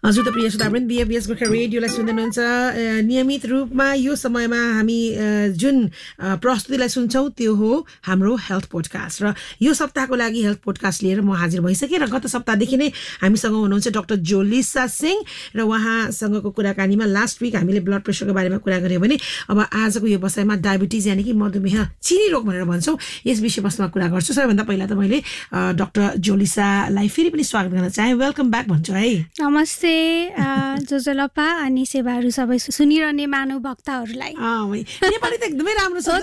हजुर त प्रिय श्रोतावृन्द बीएफएस गोर्खा रेडियोलाई सुन्दै हुनुहुन्छ। नियमित रूपमा यो समयमा हामी जुन प्रस्तुतिलाई सुन्छौँ त्यो हो हाम्रो हेल्थ पोडकास्ट र यो सप्ताहको लागि हेल्थ पोडकास्ट लिएर म हाजिर भइसकेँ र गत सप्ताहदेखि नै हामीसँग हुनुहुन्छ डाक्टर जोलिसा सिंह र उहाँसँगको कुराकानीमा लास्ट विक हामीले ब्लड प्रेसरको बारेमा कुरा गऱ्यौँ भने अब आजको यो बसाइमा डायबिटिज यानि कि मधुमेह चिनी रोग भनेर भन्छौँ यस विषयवस्तुमा कुरा गर्छु। सबैभन्दा पहिला त मैले डाक्टर जोलिसालाई फेरि पनि स्वागत गर्न चाहेँ। वेलकम ब्याक भन्छु है। नमस्ते जोजलपा अनि सेवाहरू सबै सुनिरहने मानव भक्तहरूलाई। नेपाली त एकदमै राम्रो छ।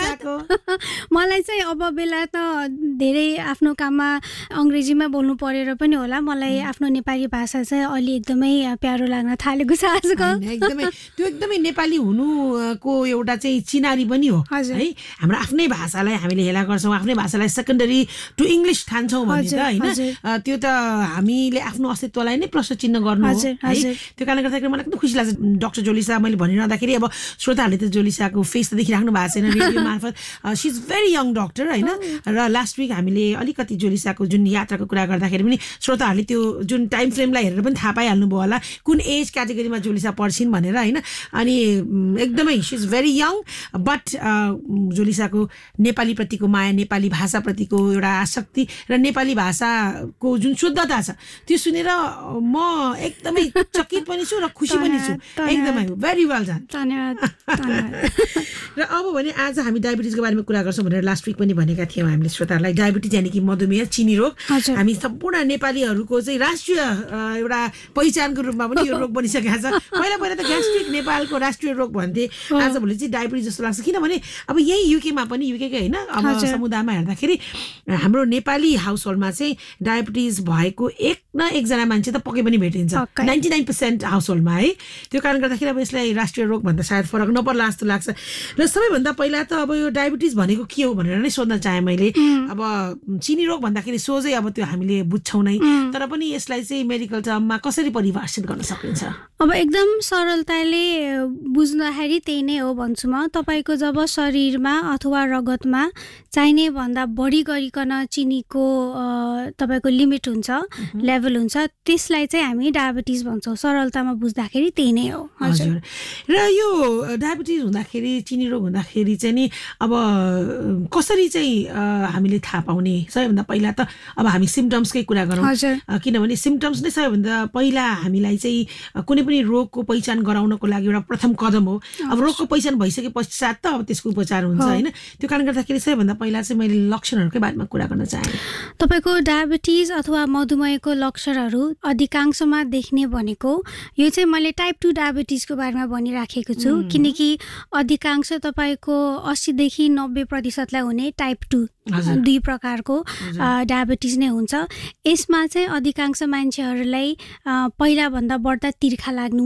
मलाई चाहिँ अब बेला त धेरै आफ्नो काममा अङ्ग्रेजीमा बोल्नु परेर पनि होला मलाई आफ्नो नेपाली भाषा चाहिँ अलि एकदमै प्यारो लाग्न थालेको छ आजकल। एकदमै त्यो एकदमै नेपाली हुनुको एउटा चाहिँ चिनारी पनि हो है। हाम्रो आफ्नै भाषालाई हामीले हेला गर्छौँ, आफ्नै भाषालाई सेकेन्डरी टु इङ्ग्लिस ठान्छौँ भने त होइन, त्यो त हामीले आफ्नो अस्तित्वलाई नै प्रश्न चिन्ह गर्नु हो है। त्यो कारणले गर्दाखेरि मलाई एकदम खुसी लाग्छ। डाक्टर जोलिसा मैले भनिरहँदाखेरि अब श्रोताहरूले त जोलिसाको फेस त देखिराख्नु भएको छैन रेडियो मार्फत। C is very young doctor होइन। र लास्ट विक हामीले अलिकति जोलिसाको जुन यात्राको कुरा गर्दाखेरि पनि श्रोताहरूले त्यो जुन टाइम फ्रेमलाई हेरेर पनि थाहा पाइहाल्नु भयो होला कुन एज क्याटेगोरीमा जोलिसा पर्छिन् भनेर होइन। अनि एकदमै C is very young but जोलिसाको नेपालीप्रतिको माया, नेपाली भाषाप्रतिको एउटा आसक्ति र नेपाली भाषाको जुन शुद्धता छ त्यो सुनेर म एकदमै चकित पनि छु र खुसी पनि छु। एकदमै भेरी वेल डन। धन्यवाद। र अब भने आज हामी डायबिटिजको बारेमा कुरा गर्छौँ भनेर लास्ट विक पनि भनेका थियौँ हामीले श्रोताहरूलाई। डायबिटिज यानि कि मधुमेह चिनी रोग हामी सम्पूर्ण नेपालीहरूको चाहिँ राष्ट्रिय एउटा पहिचानको रूपमा पनि यो रोग बनिसकेको छ। पहिला त ग्यास्ट्रिक नेपालको राष्ट्रिय रोग भन्थे, आजभोलि चाहिँ डायबिटिज जस्तो लाग्छ। किनभने अब यही युकेमा पनि युकेकै होइन अब समुदायमा हेर्दाखेरि हाम्रो नेपाली हाउस होल्डमा चाहिँ डायबिटिज भएको एक न एकजना मान्छे त पक्कै पनि भेटिन्छ 99% हाउस होल्डमा है। त्यो कारण गर्दाखेरि अब यसलाई राष्ट्रिय रोग भन्दा सायद फरक नपर्ला जस्तो लाग्छ। र सबैभन्दा पहिला त अब यो डायबिटिज भनेको के हो भनेर नै सोध्न चाहेँ मैले। अब चिनी रोग भन्दाखेरि सोझै अब त्यो हामीले बुझ्छौँ नै, तर पनि यसलाई चाहिँ मेडिकल टर्ममा कसरी परिभाषित गर्न सकिन्छ? अब एकदम सरलताले बुझ्दाखेरि त्यही नै हो भन्छु म। तपाईँको जब शरीरमा अथवा रगतमा चाहिने भन्दा बढी गरिकन चिनीको तपाईँको लिमिट हुन्छ, लेभल हुन्छ, त्यसलाई चाहिँ हामी डायबिटिज भन्छौँ। सरलतामा बुझ्दाखेरि त्यही नै हो। हजुर। र यो डायबिटिज हुँदाखेरि चिनी रोग हुँदाखेरि चाहिँ नि अब कसरी चाहिँ हामीले थाहा पाउने? सबैभन्दा पहिला त अब हामी सिम्टम्सकै कुरा गरौँ किनभने सिम्टम्स नै सबैभन्दा पहिला हामीलाई चाहिँ कुनै पनि रोगको पहिचान गराउनको लागि एउटा प्रथम कदम हो। अब रोगको पहिचान भइसके पश्चात त अब त्यसको उपचार हुन्छ होइन। त्यो कारण गर्दाखेरि सबैभन्दा पहिला चाहिँ मैले लक्षणहरूकै बारेमा कुरा गर्न चाहेँ। तपाईँको डायबिटिज अथवा मधुमेहको लक्षणहरू अधिकांशमा देख्ने भनेको यो चाहिँ मैले टाइप 2 डायबिटिजको बारेमा भनिराखेको छु किनकि अधिकांश तपाईँको 80 देखि 90% हुने टाइप 2 दुई प्रकारको डायबिटिज नै हुन्छ। यसमा चाहिँ अधिकांश मान्छेहरूलाई पहिलाभन्दा बढ्दा तिर्खा लाग्नु,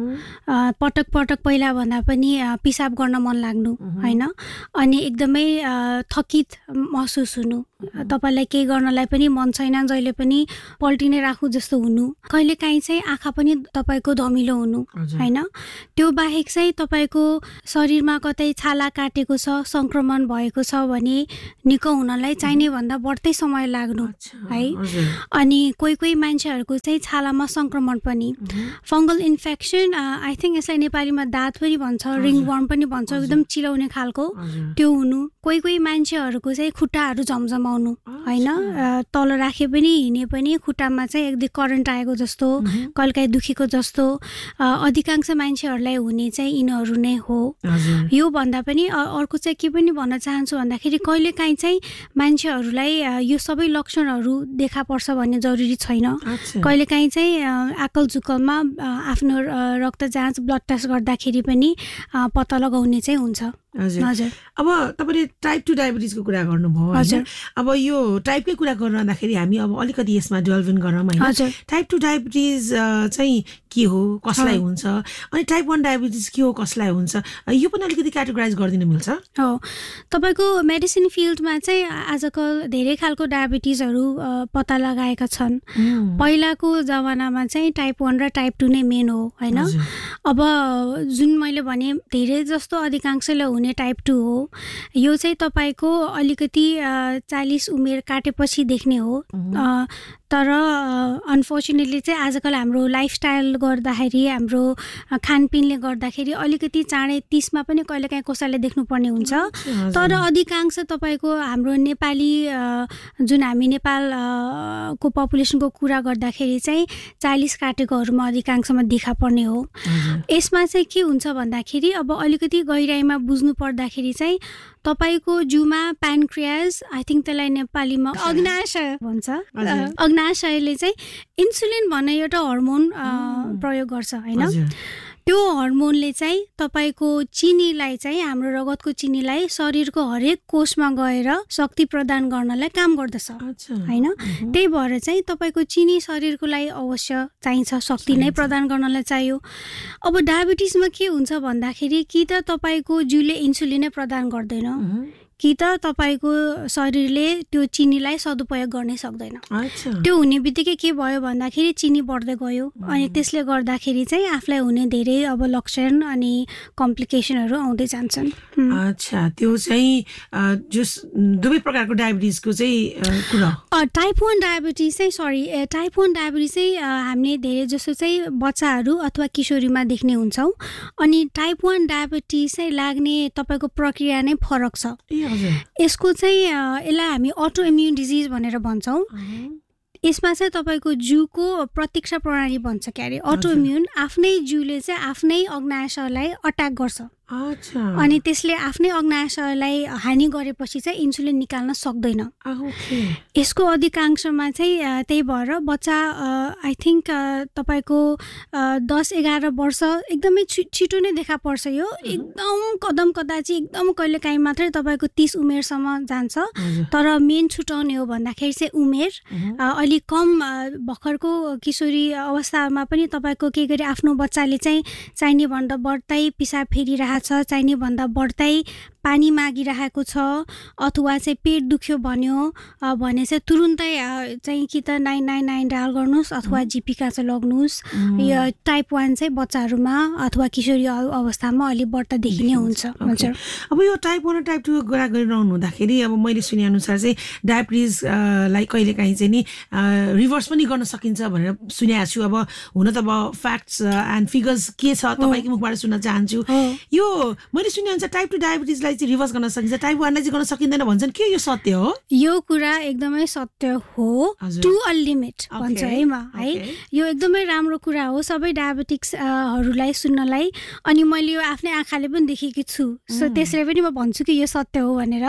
पटक पटक पहिला भन्दा पनि पिसाब गर्न मन लाग्नु होइन, अनि एकदमै थकित महसुस हुनु, तपाईँलाई केही गर्नलाई पनि मन छैन, जहिले पनि पल्टिनै राखु जस्तो हुनु, कहिलेकाहीँ चाहिँ आँखा पनि तपाईँको धमिलो हुनु होइन। त्यो बाहेक चाहिँ तपाईँको शरीरमा कतै छाला काटेको छ, सङ्क्रमण भएको छ भने निको हुनलाई चाहिने भन्दा बढ्दै समय लाग्नु है। अनि कोही कोही मान्छेहरूको चाहिँ छालामा सङ्क्रमण पनि, फङ्गल इन्फेक्सन, आई थिङ्क यसलाई नेपालीमा दाँत पनि भन्छ, रिङवर्म पनि भन्छ, एकदम चिलाउने खालको त्यो हुनु। कोही कोही मान्छेहरूको चाहिँ खुट्टाहरू झमझमाउनु होइन, तल राखे पनि हिँडे पनि खुट्टामा चाहिँ एकदम करेन्ट आएको जस्तो, कहिलेकाहीँ दुखेको जस्तो अधिकांश मान्छेहरूलाई हुने चाहिँ यिनीहरू नै हो। यो भन्दा पनि अर्को चाहिँ के पनि भन्न चाहन्छु भन्दाखेरि कहिलेकाहीँ चाहिँ मान्छेहरूलाई यो सबै लक्षणहरू देखा पर्छ भन्ने जरुरी छैन। कहिलेकाहीँ चाहिँ आकल झुकलमा आफ्नो रक्त जाँच ब्लड टेस्ट गर्दाखेरि पनि पत्ता लगाउने चाहिँ हुन्छ। हजुर। अब तपाईँले टाइप 2 डायबिटिजको कुरा गर्नुभयो होइन। अब यो टाइपकै कुरा गर्दाखेरि हामी अब अलिकति यसमा डेल्भ इन गरौँ होइन। टाइप 2 डायबिटिज चाहिँ के हो, कसलाई हुन्छ, अनि टाइप 1 डायबिटिज के हो, कसलाई हुन्छ, यो पनि अलिकति क्याटेगोराइज गरिदिनु मिल्छ? हो, तपाईँको मेडिसिन फिल्डमा चाहिँ आजकल धेरै खालको डायबिटिजहरू पत्ता लगाएका छन्। पहिलाको जमानामा चाहिँ टाइप 1 र टाइप 2 नै मेन हो होइन। अब जुन मैले भने धेरै जस्तो अधिकांशले हुने टाइप 2 हो, यो चाहिँ तपाईँको अलिकति 40 उमेर काटेपछि देख्ने हो। तर अनफर्चुनेटली चाहिँ आजकल हाम्रो लाइफस्टाइल गर्दाखेरि हाम्रो खानपिनले गर्दाखेरि अलिकति चाँडै 30 मा पनि कहिलेकाहीँ कसैलाई देख्नुपर्ने हुन्छ। तर अधिकांश तपाईँको हाम्रो नेपाली जुन हामी नेपालको पपुलेसनको कुरा गर्दाखेरि चाहिँ 40 काटेकोहरूमा अधिकांशमा देखा पर्ने हो। यसमा चाहिँ के हुन्छ भन्दाखेरि अब अलिकति गहिराइमा बुझ्नु पर्दाखेरि चाहिँ तपाईको जिउमा प्यानक्रियास, आई थिंक त्यसलाई नेपालीमा अग्नाशय भन्छ, अग्नाशयले चाहिँ इन्सुलिन भन्ने एउटा हर्मोन प्रयोग गर्छ हैन। त्यो हर्मोनले चाहिँ तपाईको चिनीलाई चाहिँ हाम्रो रगतको चिनीलाई शरीरको हरेक कोषमा गएर शक्ति प्रदान गर्नलाई काम गर्दछ हैन। त्यही भएर चाहिँ तपाईको चिनी शरीरको लागि अवश्य चाहिन्छ, शक्ति नै प्रदान गर्नलाई चाहियो। अब डायबिटिजमा के हुन्छ भन्दाखेरि कि त तपाईको जिउले इन्सुलिन नै प्रदान गर्दैन, कि त तपाईको शरीरले त्यो चिनीलाई सदुपयोग गर्नै सक्दैन। त्यो हुने बित्तिकै के भयो भन्दाखेरि चिनी बढ्दै गयो अनि त्यसले गर्दाखेरि चाहिँ आफूलाई हुने धेरै अब लक्षण अनि कम्प्लिकेसनहरू आउँदै जान्छन्। अच्छा, त्यो चाहिँ जस दुवै प्रकारको डायबिटिजको चाहिँ कुरा टाइप 1 डायबिटिज चाहिँ टाइप 1 डायबिटिज चाहिँ हामीले धेरै जसो चाहिँ बच्चाहरू अथवा किशोरीमा देख्ने हुन्छौँ अनि टाइप 1 डायबिटिज चाहिँ लाग्ने तपाईको प्रक्रिया नै फरक छ। यसको चाहिँ यसलाई हामी अटो इम्युन डिजिज भनेर भन्छौँ। यसमा चाहिँ तपाईको जिउको प्रतिरक्षा प्रणाली भन्छ क्यारे अटो इम्युन, आफ्नै जिउले चाहिँ आफ्नै अग्नाशयलाई अट्याक गर्छ अनि त्यसले आफ्नै अग्नाशयलाई हानि गरेपछि चाहिँ इन्सुलिन निकाल्न सक्दैन। यसको अधिकांशमा चाहिँ त्यही भएर बच्चा आई थिंक तपाईको 10-11 वर्ष एकदमै छिटो नै देखा पर्छ। यो एकदम कदम कदाचित एकदम कहिलेकाहीँ मात्रै तपाईको 30 उमेरसम्म जान्छ। तर मेन छुटाउने हो भन्दाखेरि चाहिँ उमेर अलि कम भर्खरको किशोरी अवस्थामा पनि तपाईको के गरी आफ्नो बच्चाले चाहिँ चाहिने भन्दा बढ्दै पिसाब फेरिरहेको छ, चाहिने भन्दा बढ्दै पानी मागिरहेको छ अथवा चाहिँ पेट दुख्यो भन्यो भने चाहिँ तुरुन्तै चाहिँ कि त 999 डायल गर्नुहोस् अथवा जीपीका चाहिँ लग्नुहोस्। यो टाइप 1 चाहिँ बच्चाहरूमा अथवा किशोरी अवस्थामा अलि बढ्ता देखिने हुन्छ। हजुर, अब यो टाइप 1 र टाइप 2 कुरा गरिरहनु हुँदाखेरि अब मैले सुने अनुसार चाहिँ डायबिटिजलाई कहिलेकाहीँ चाहिँ नि रिभर्स पनि गर्न सकिन्छ भनेर सुनेको छु। अब हुन त अब फ्याक्ट्स एन्ड फिगर्स के छ तपाईँको मुखबाट सुन्न चाहन्छु। यो मैले सुने अनुसार टाइप 2 डायबिटिजलाई चाहिँ रिभर्स गर्न सकिन्छ, टाइप 1 लाई चाहिँ गर्न सकिँदैन भन्छन्, के यो सत्य हो? यो कुरा एकदमै सत्य हो, टु अ लिमिट भन्छ है म है। यो एकदमै राम्रो कुरा हो सबै डायबिटिक्सहरूलाई सुन्नलाई अनि मैले यो आफ्नै आँखाले पनि देखेकी छु। सो त्यसले पनि म भन्छु कि यो सत्य हो भनेर।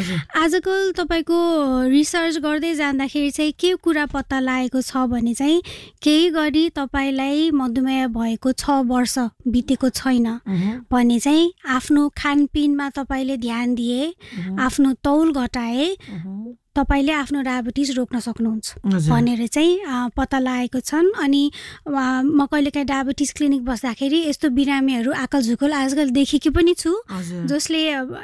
आजकल तपाईको रिसर्च गर्दै जाँदाखेरि चाहिँ के कुरा पत्ता लागेको छ भने चाहिँ केही गरी तपाईलाई मधुमेह भएको 6 वर्ष बितेको छैन भने चाहिँ आफ्नो खानपिनमा तपाईले ध्यान दिए, आफ्नो तौल घटाए, तपाईले आफ्नो डायबिटिज रोक्न सक्नुहुन्छ भनेर चाहिँ पत्ता लागेको छन्। अनि म कहिलेकाहीँ डायबिटिज क्लिनिक बस्दाखेरि यस्तो बिरामीहरू आकल झुकल आजकल देखेकी पनि छु जसले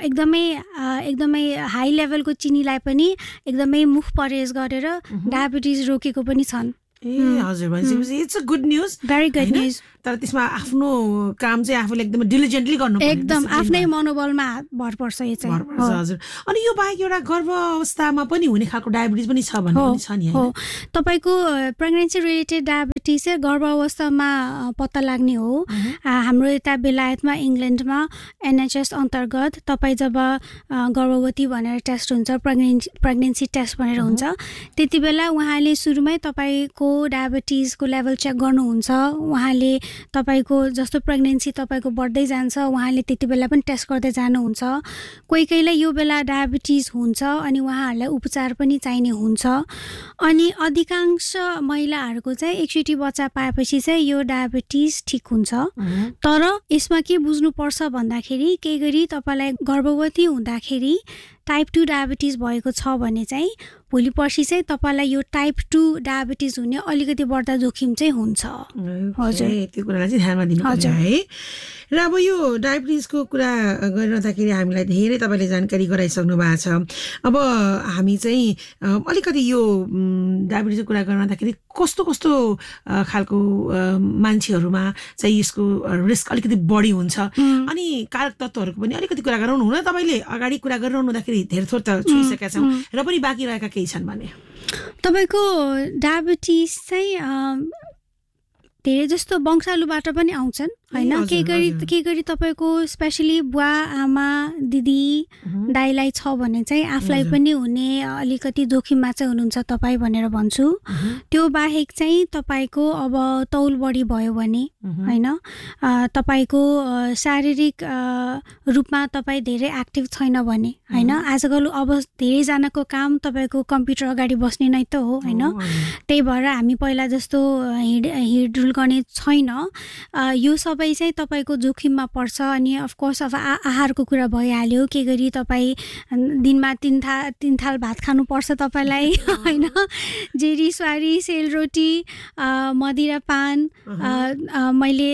एकदमै हाई लेभलको चिनीलाई पनि एकदमै मुख परहेज गरेर डायबिटिज रोकेको पनि छन्। हजुर, भनेपछि it's a good news, very good news. तर त्यसमा आफ्नो काम चाहिँ आफूले एकदमै डिलिजेन्टली गर्नु पर्छ, एकदम आफ्नै मनोबलमा भर पर्छ यो चाहिँ। हजुर, अनि यो बाहेक एउटा गर्भ अवस्थामा पनि हुने खालको डायबिटिज पनि छ भन्ने पनि छ नि हैन? तपाईको प्रेग्नेन्सी रिलेटेड डायबिटिज चाहिँ गर्भ अवस्थामा पत्ता लाग्ने हो। हाम्रो यता बेलायतमा इङ्ल्यान्डमा NHS अन्तर्गत तपाईँ जब गर्भवती भनेर टेस्ट हुन्छ, प्रेग्नेन्सी टेस्ट भनेर हुन्छ, त्यति बेला उहाँले सुरुमै तपाईँको डायबिटिजको लेभल चेक गर्नुहुन्छ। उहाँले तपाईको जस्तो प्रेग्नेन्सी तपाईको बढ्दै जान्छ उहाँले त्यति बेला पनि टेस्ट गर्दै जानुहुन्छ। कोहीलाई यो बेला डायबिटिज हुन्छ अनि उहाँहरूलाई उपचार पनि चाहिने हुन्छ। अनि अधिकांश महिलाहरूको चाहिँ एकचोटि बच्चा पाएपछि चाहिँ यो डायबिटिज ठिक हुन्छ। तर यसमा के बुझ्नुपर्छ भन्दाखेरि केही गरी तपाईँलाई गर्भवती हुँदाखेरि टाइप 2 डायबिटिज भएको छ भने चाहिँ भोलि पर्सि चाहिँ तपाईँलाई यो टाइप 2 डायबिटिज हुने अलिकति बढ्ता जोखिम चाहिँ हुन्छ। हजुर, त्यो कुरालाई चाहिँ ध्यानमा दिनुपर्छ है। र अब यो डायबिटिजको कुरा गरिरहँदाखेरि हामीलाई धेरै तपाईँले जानकारी गराइसक्नु भएको छ। अब हामी चाहिँ अलिकति यो डायबिटिजको कुरा गरिरहँदाखेरि कस्तो कस्तो खालको मान्छेहरूमा चाहिँ यसको रिस्क अलिकति बढी हुन्छ अनि कारक तत्त्वहरूको पनि अलिकति कुरा गरौँ। हुन तपाईँले अगाडि कुरा गरिरहनु हुँदाखेरि अलरेडी धेरै थोर त छुइसकेका छौँ र पनि बाँकी रहेका केही छन् भने तपाईँको डायबिटिज चाहिँ धेरै जस्तो वंशालुबाट पनि आउँछन् हैन के गरी तपाईको स्पेशली बुवा आमा दिदी दाइलाई छ भने चाहिँ आफूलाई पनि हुने अलिकति जोखिममा चाहिँ हुनुहुन्छ तपाईँ भनेर भन्छु त्यो बाहेक चाहिँ तपाईको अब तौल बढी भयो भने हैन तपाईको शारीरिक रूपमा तपाईँ धेरै एक्टिभ छैन भने हैन आजकल अब धेरै जनाको काम तपाईको कम्प्युटर अगाडि बस्ने नै त हो हैन त्यही भएर हामी पहिला जस्तो हिडडुल गर्ने छैन यो सबै चाहिँ तपाईको जोखिममा पर्छ अनि अफ कोर्स अब आहारको कुरा भइहाल्यो के गरी तपाईँ दिनमा तीन थाल भात खानु पर्छ तपाईलाई हैन जेरी स्वारी सेलरोटी मदिरा पान मैले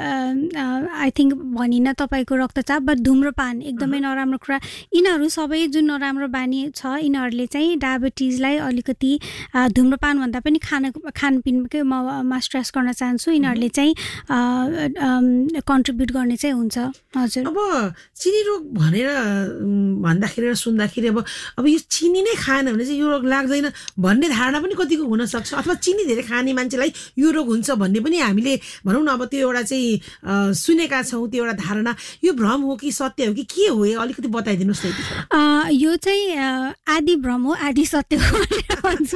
आई थिंक भनिन तपाईको रक्तचाप बट धूम्रपान एकदमै नराम्रो कुरा यिनीहरू सबै जुन नराम्रो बानी छ यिनीहरूले चाहिँ डायबिटिजलाई अलिकति धूम्रपान भन्दा पनि खानपिनकै म स्ट्रेस गर्न चाहन्छु यिनीहरूले चाहिँ कन्ट्रिब्युट गर्ने चाहिँ हुन्छ हजुर अब चिनी रोग भनेर भन्दाखेरि र सुन्दाखेरि अब यो चिनी नै खाएन भने चाहिँ यो रोग लाग्दैन भन्ने धारणा पनि कतिको हुन सक्छ अथवा चिनी धेरै खाने मान्छेलाई यो रोग हुन्छ भन्ने पनि हामीले भनौँ न अब त्यो एउटा चाहिँ सुनेका छौँ त्यो एउटा धारणा यो भ्रम हो कि सत्य हो कि के हो अलिकति बताइदिनुहोस् न यो चाहिँ आदि भ्रम हो आदि सत्य हो भन्छु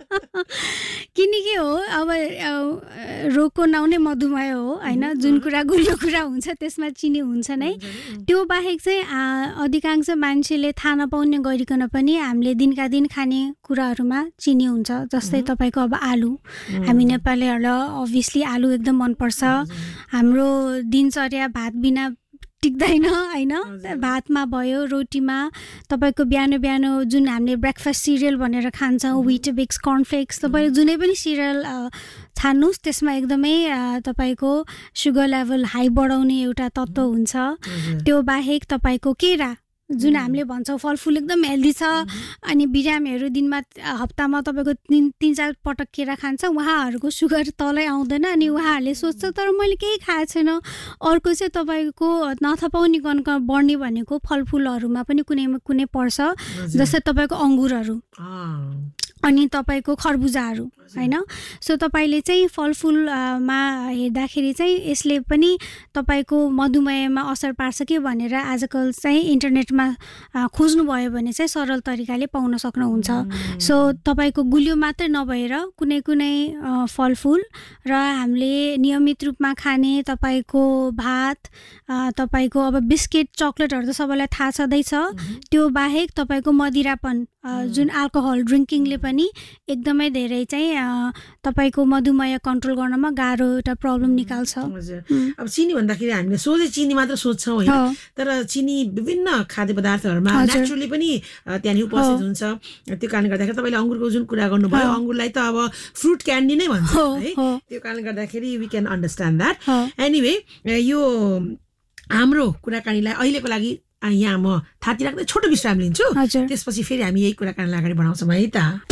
किनकि हो अब रोगको नाउँ नै मधुमेह हो हैन जुन कुरा गुलियो कुरा हुन्छ त्यसमा चिनी हुन्छ नै त्यो बाहेक चाहिँ अधिकांश मान्छेले थाहा नपाउने गरिकन पनि हामीले दिनका दिन खाने कुराहरूमा चिनी हुन्छ जस्तै तपाईको अब आलु हामी नेपालीहरूलाई अभियसली आलु एकदम मनपर्छ हाम्रो दिनचर्या भात बिना टिक्दैन हैन भातमा भयो रोटीमा तपाईको बिहान बिहान जुन हामीले ब्रेकफास्ट सिरियल भनेर खान्छौँ विटबिक्स कर्नफ्लेक्स तपाईले जुनै पनि सिरियल छान्नुस् त्यसमा एकदमै तपाईको सुगर लेभल हाई बढाउने एउटा तत्त्व हुन्छ त्यो बाहेक तपाईको केरा जुन हामीले भन्छौँ फलफुल एकदम हेल्दी छ अनि बिरामीहरू दिनमा हप्तामा तपाईको 3-4 पटक केरा खान्छ उहाँहरूको सुगर तलै आउँदैन अनि उहाँहरूले सोच्छ तर मैले केही खाएको छैन अर्को चाहिँ तपाईको नथपाउने गणका बढ्ने भनेको फलफुलहरूमा पनि कुनै पर्छ जस्तै तपाईको अंगुरहरू अनि तपाईको खरबुजाहरू हैन सो तपाईले चाहिँ फलफुलमा हेर्दाखेरि चाहिँ यसले पनि तपाईको मधुमेहमा असर पार्छ के भनेर आजकल चाहिँ इन्टरनेटमा खोज्नु भयो भने चाहिँ सरल तरिकाले पाउन सक्नुहुन्छ सो तपाईको गुलियो मात्र नभएर कुनै फलफुल र हामीले नियमित रूपमा खाने तपाईको भात तपाईको अब बिस्किट चकलेटहरु त सबैलाई थाहा छँदै छ त्यो बाहेक तपाईको मदिरापन जुन अल्कोहल ड्रिंकिङले पनि एकदमै धेरै चाहिँ तपाईको मधुमेह कन्ट्रोल गर्नमा गाह्रो एउटा प्रब्लम निकाल्छ अब चिनी भन्दाखेरि हामीले सोझै चिनी मात्र सोच्छौं हैन तर चिनी विभिन्न खाद्य पदार्थहरुमा नेचुरली पनि त्यहाँ उपस्थित हुन्छ त्यो कारणले गर्दाखेरि तपाईले अंगुरको जुन कुरा गर्नुभयो अंगुरलाई त अब फ्रुट क्यान्डी नै भन्छ है त्यो कारणले गर्दाखेरि we can understand that anyway यो हाम्रो कुराकानीलाई अहिलेको लागि यहाँ म थाती राख्दै छोटो विश्राम लिन्छु त्यसपछि फेरि हामी यही कुराकानीलाई अगाडि बढाउँछौँ है त